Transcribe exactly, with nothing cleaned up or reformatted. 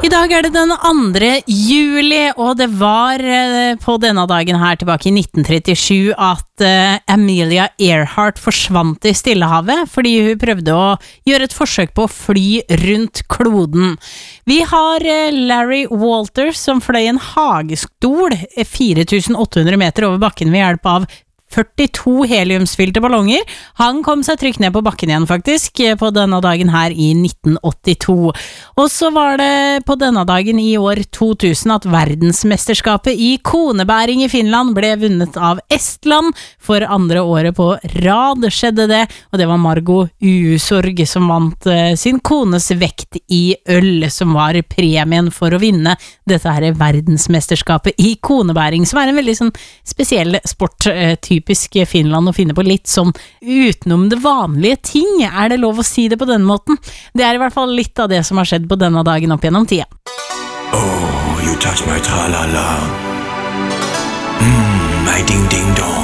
I dag er det den andre juli, og det var på denne dagen her tilbake i nitten trettisju at Amelia Earhart forsvant i Stillehavet fordi hun prøvde å gjøre et forsøk på å fly rundt kloden. Vi har Larry Walters som fløy en hagestol fire tusen åtte hundre meter over bakken ved hjelp av førtito heliumsfylte ballonger. Han kom seg trygt ned på bakken igjen faktisk, på denne dagen her i nitten åttito. Og så var det på denne dagen i år to tusen at verdensmesterskapet i konebæring i Finland ble vunnet av Estland. For andre året på rad skjedde det, og det var Margot Usorg som vant uh, sin kones vekt i øl, som var premien for å vinne dette her verdensmesterskapet i konebæring, som er en veldig sånn spesiell sport, uh, typisk Finland å finne på litt sånn utenom det vanlige ting. Er det lov å si det på denne måten? Det er i hvert fall litt av det som har skjedd på denne dagen opp gjennom tida. Oh, you touch my tra-la-la. Mm, my ding-ding-dong.